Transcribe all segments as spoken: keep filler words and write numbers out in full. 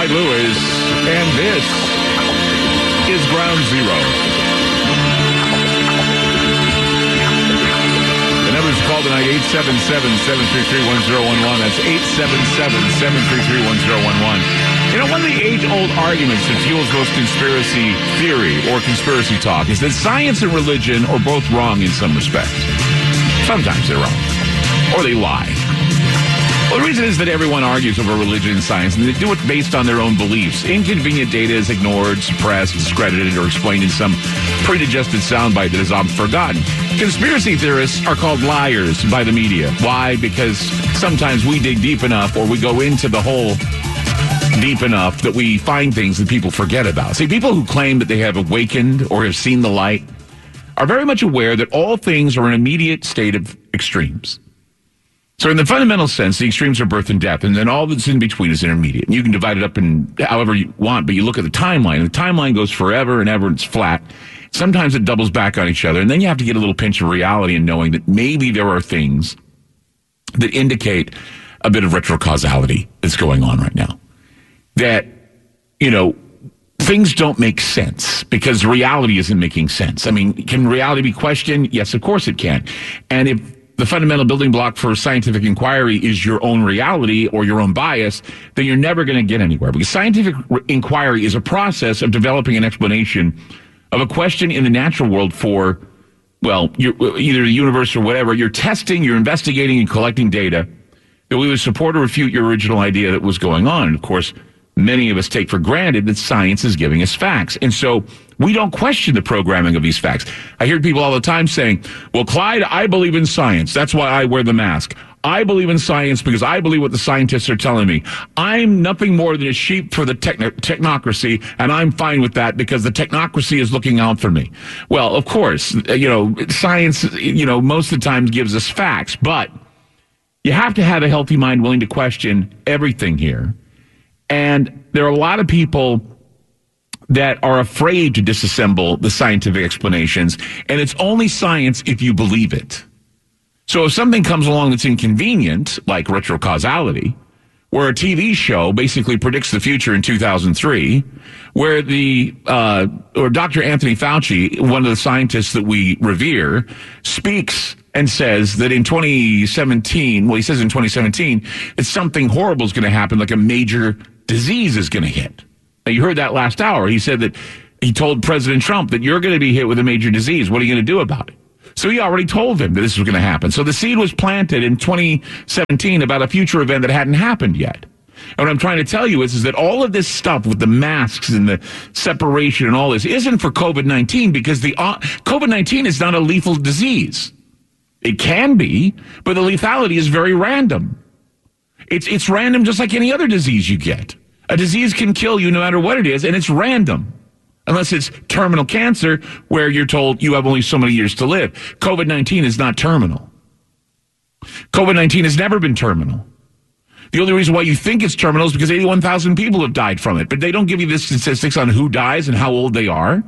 Clyde Lewis, and this is Ground Zero. The number to call tonight, eight seven seven, seven three three, one zero one one. That's eight seven seven, seven three three, one zero one one. You know, one of the age-old arguments that fuels both conspiracy theory or conspiracy talk is that science and religion are both wrong in some respects. Sometimes they're wrong. Or they lie. Well, the reason is that everyone argues over religion and science, and they do it based on their own beliefs. Inconvenient data is ignored, suppressed, discredited, or explained in some pre-digested soundbite that is often forgotten. Conspiracy theorists are called liars by the media. Why? Because sometimes we dig deep enough, or we go into the hole deep enough that we find things that people forget about. See, people who claim that they have awakened or have seen the light are very much aware that all things are an immediate state of extremes. So in the fundamental sense, the extremes are birth and death, and then all that's in between is intermediate. And you can divide it up in however you want, but you look at the timeline, and the timeline goes forever and ever, and it's flat. Sometimes it doubles back on each other, and then you have to get a little pinch of reality in knowing that maybe there are things that indicate a bit of retrocausality that's going on right now. That, you know, things don't make sense because reality isn't making sense. I mean, can reality be questioned? Yes, of course it can. And if the fundamental building block for scientific inquiry is your own reality or your own bias, then you're never going to get anywhere. Because scientific inquiry is a process of developing an explanation of a question in the natural world for, well, you're, either the universe or whatever. You're testing, you're investigating, and collecting data that we would support or refute your original idea that was going on. And of course, many of us take for granted that science is giving us facts. And so we don't question the programming of these facts. I hear people all the time saying, well, Clyde, I believe in science. That's why I wear the mask. I believe in science because I believe what the scientists are telling me. I'm nothing more than a sheep for the techno- technocracy, and I'm fine with that because the technocracy is looking out for me. Well, of course, you know, science, you know, most of the time gives us facts, but you have to have a healthy mind willing to question everything here. And there are a lot of people that are afraid to disassemble the scientific explanations, and it's only science if you believe it. So if something comes along that's inconvenient, like retrocausality, where a T V show basically predicts the future in two thousand three, where the uh, or Doctor Anthony Fauci, one of the scientists that we revere, speaks and says that in twenty seventeen, well, he says in twenty seventeen, that something horrible is going to happen, like a major disease is going to hit. Now, you heard that last hour. He said that he told President Trump that you're going to be hit with a major disease. What are you going to do about it? So he already told him that this was going to happen. So the seed was planted in twenty seventeen about a future event that hadn't happened yet. And what I'm trying to tell you is, is that all of this stuff with the masks and the separation and all this isn't for COVID nineteen because the uh, COVID nineteen is not a lethal disease. It can be, but the lethality is very random. It's it's random just like any other disease you get. A disease can kill you no matter what it is, and it's random. Unless it's terminal cancer, where you're told you have only so many years to live. COVID nineteen is not terminal. COVID nineteen has never been terminal. The only reason why you think it's terminal is because eighty-one thousand people have died from it. But they don't give you the statistics on who dies and how old they are.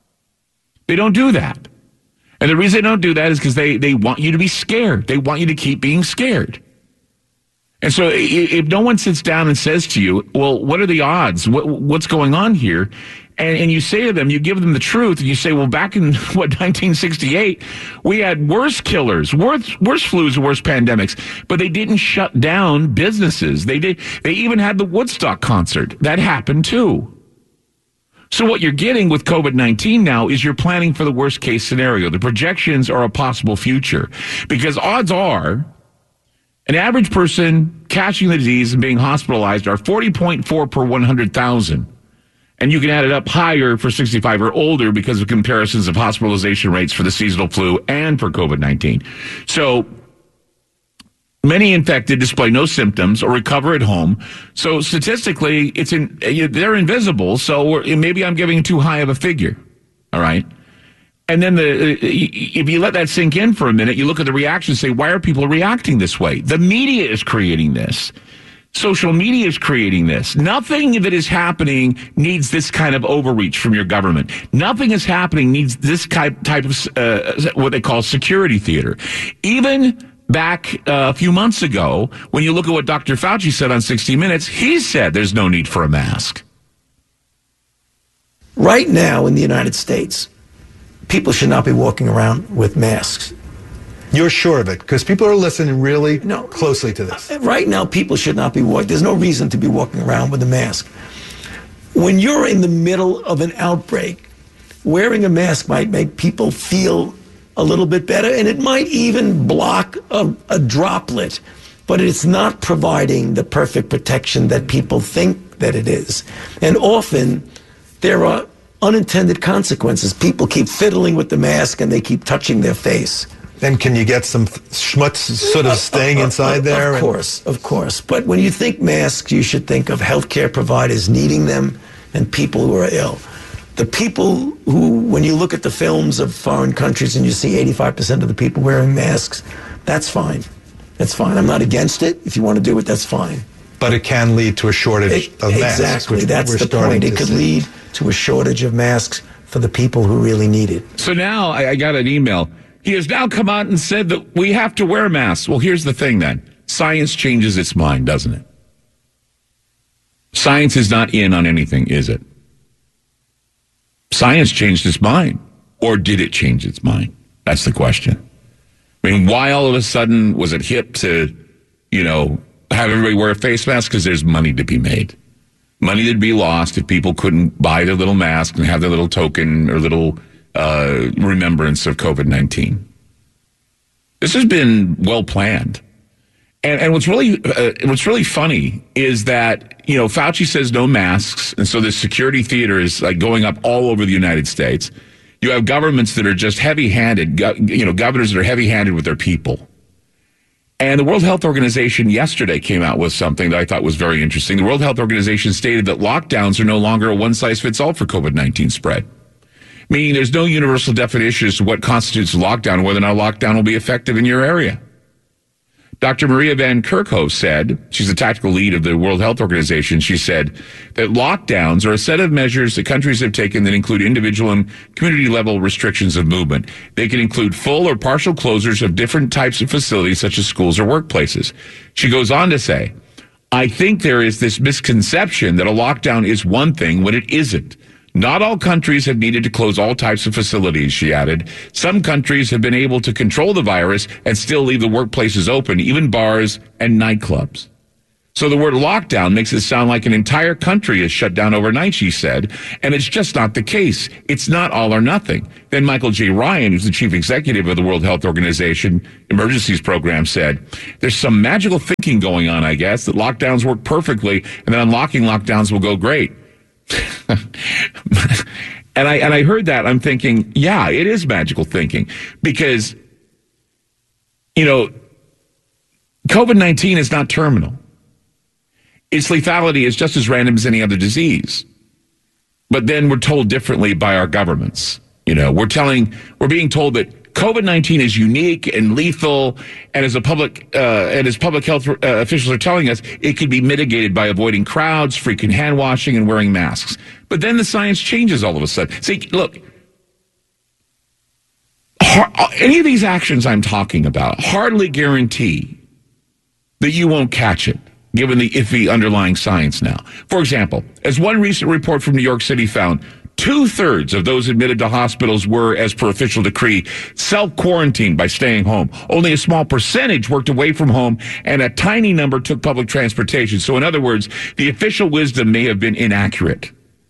They don't do that. And the reason they don't do that is because they, they want you to be scared. They want you to keep being scared. And so if no one sits down and says to you, well, what are the odds? What, what's going on here? And, and you say to them, you give them the truth, and you say, well, back in, what, nineteen sixty-eight, we had worse killers, worse, worse flus, worse pandemics, but they didn't shut down businesses. They did. They even had the Woodstock concert. That happened, too. So what you're getting with COVID nineteen now is you're planning for the worst case scenario. The projections are a possible future because odds are an average person catching the disease and being hospitalized are forty point four per one hundred thousand. And you can add it up higher for sixty-five or older because of comparisons of hospitalization rates for the seasonal flu and for COVID nineteen. So many infected display no symptoms or recover at home. So statistically, it's in, they're invisible. So maybe I'm giving too high of a figure. All right. And then the if you let that sink in for a minute, you look at the reaction and say, why are people reacting this way? The media is creating this. Social media is creating this. Nothing that is happening needs this kind of overreach from your government. Nothing is happening needs this type, type of uh, what they call security theater. Even back uh, a few months ago, when you look at what Doctor Fauci said on sixty minutes, he said there's no need for a mask. Right now in the United States, people should not be walking around with masks. You're sure of it? Because people are listening really no, closely to this. Right now, people should not be walking. There's no reason to be walking around with a mask. When you're in the middle of an outbreak, wearing a mask might make people feel a little bit better, and it might even block a, a droplet, but it's not providing the perfect protection that people think that it is. And often, there are unintended consequences. People keep fiddling with the mask, and they keep touching their face. And can you get some schmutz sort of staying inside there? Of course, of course. But when you think masks, you should think of healthcare providers needing them and people who are ill. The people who, when you look at the films of foreign countries and you see eighty-five percent of the people wearing masks, that's fine. That's fine. I'm not against it. If you want to do it, that's fine. But it can lead to a shortage it, of masks. Exactly. That's the point. It could see. lead to a shortage of masks for the people who really need it. So now I, I got an email. He has now come out and said that we have to wear masks. Well, here's the thing then. Science changes its mind, doesn't it? Science is not in on anything, is it? Science changed its mind. Or did it change its mind? That's the question. I mean, why all of a sudden was it hip to, you know, have everybody wear a face mask? Because there's money to be made. Money to be lost if people couldn't buy their little mask and have their little token or little uh, remembrance of COVID nineteen. This has been well planned. And, and what's really uh, what's really funny is that, you know, Fauci says no masks. And so this security theater is like going up all over the United States. You have governments that are just heavy-handed, you know, governors that are heavy-handed with their people. And the World Health Organization yesterday came out with something that I thought was very interesting. The World Health Organization stated that lockdowns are no longer a one-size-fits-all for COVID nineteen spread, meaning there's no universal definition as to what constitutes a lockdown and whether or not a lockdown will be effective in your area. Doctor Maria Van Kerkhove said, she's the tactical lead of the World Health Organization, she said that lockdowns are a set of measures that countries have taken that include individual and community-level restrictions of movement. They can include full or partial closures of different types of facilities, such as schools or workplaces. She goes on to say, I think there is this misconception that a lockdown is one thing when it isn't. Not all countries have needed to close all types of facilities, she added. Some countries have been able to control the virus and still leave the workplaces open, even bars and nightclubs. So the word lockdown makes it sound like an entire country is shut down overnight, she said, and it's just not the case. It's not all or nothing. Then Michael J. Ryan, who's the chief executive of the World Health Organization Emergencies Program, said, there's some magical thinking going on, I guess, that lockdowns work perfectly and then unlocking lockdowns will go great. and I and I heard that, I'm thinking, yeah, it is magical thinking, because, you know, COVID nineteen is not terminal. Its lethality is just as random as any other disease. But then we're told differently by our governments. You know, we're telling, we're being told that COVID nineteen is unique and lethal, and as a public uh, and as public health uh, officials are telling us, it could be mitigated by avoiding crowds, frequent hand washing, and wearing masks. But then the science changes all of a sudden. See, look, har- any of these actions I'm talking about hardly guarantee that you won't catch it, given the iffy underlying science now. For example, as one recent report from New York City found, two-thirds of those admitted to hospitals were, as per official decree, self-quarantined by staying home. Only a small percentage worked away from home, and a tiny number took public transportation. So in other words, the official wisdom may have been inaccurate.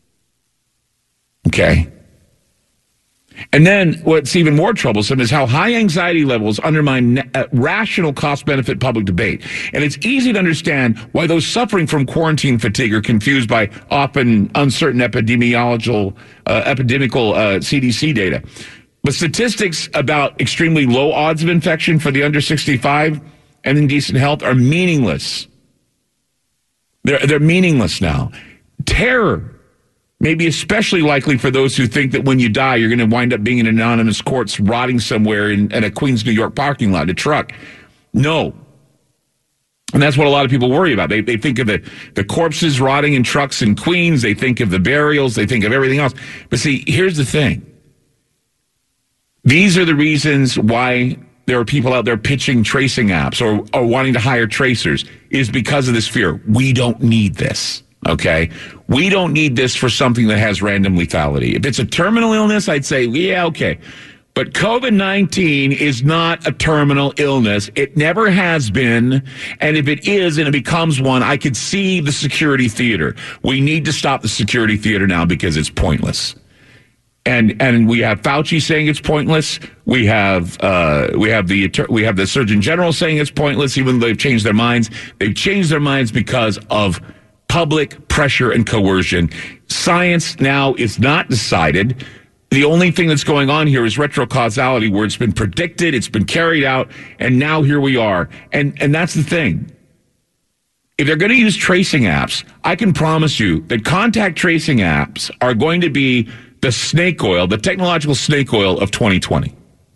Okay? And then what's even more troublesome is how high anxiety levels undermine uh, rational cost-benefit public debate. And it's easy to understand why those suffering from quarantine fatigue are confused by often uncertain epidemiological, uh, epidemical uh, C D C data. But statistics about extremely low odds of infection for the under sixty-five and indecent health are meaningless. They're, they're meaningless now. Terror may be especially likely for those who think that when you die, you're going to wind up being in anonymous corpse rotting somewhere in, in a Queens, New York parking lot, a truck. No. And that's what a lot of people worry about. They they think of the, the corpses rotting in trucks in Queens. They think of the burials. They think of everything else. But see, here's the thing. These are the reasons why there are people out there pitching tracing apps or, or wanting to hire tracers is because of this fear. We don't need this, okay? We don't need this for something that has random lethality. If it's a terminal illness, I'd say, yeah, okay. But COVID nineteen is not a terminal illness. It never has been. And if it is and it becomes one, I could see the security theater. We need to stop the security theater now because it's pointless. And and we have Fauci saying it's pointless. We have uh, we have the we have the Surgeon General saying it's pointless, even though they've changed their minds. They've changed their minds because of public pressure and coercion. Science now is not decided. The only thing that's going on here is retrocausality, where it's been predicted, it's been carried out, and now here we are. And and that's the thing. If they're going to use tracing apps, I can promise you that contact tracing apps are going to be the snake oil, the technological snake oil of twenty twenty.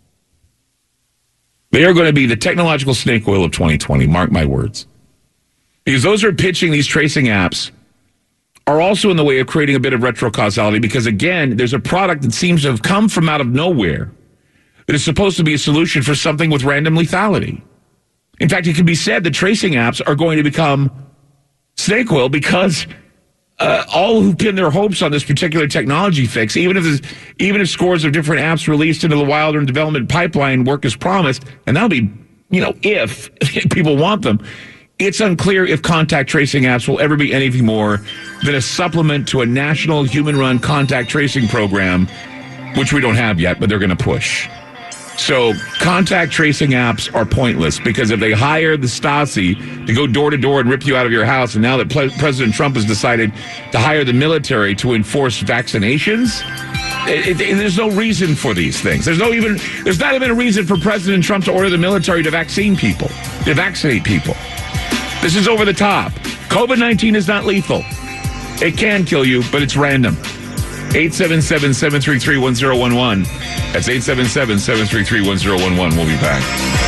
They are going to be the technological snake oil of twenty twenty, mark my words. Because those who are pitching these tracing apps are also in the way of creating a bit of retrocausality because, again, there's a product that seems to have come from out of nowhere that is supposed to be a solution for something with random lethality. In fact, it can be said that tracing apps are going to become snake oil because uh, all who pin their hopes on this particular technology fix, even if even if scores of different apps released into the wild and development pipeline work as promised, and that'll be, you know, if people want them, it's unclear if contact tracing apps will ever be anything more than a supplement to a national human-run contact tracing program, which we don't have yet, but they're going to push. So contact tracing apps are pointless because if they hire the Stasi to go door-to-door and rip you out of your house, and now that Pre- President Trump has decided to hire the military to enforce vaccinations, it, it, there's no reason for these things. There's no even there's not even a reason for President Trump to order the military to vaccine people, to vaccinate people. This is over the top. COVID nineteen is not lethal. It can kill you, but it's random. eight seven seven, seven three three, one zero one one. That's eight seven seven, seven three three, one zero one one. We'll be back.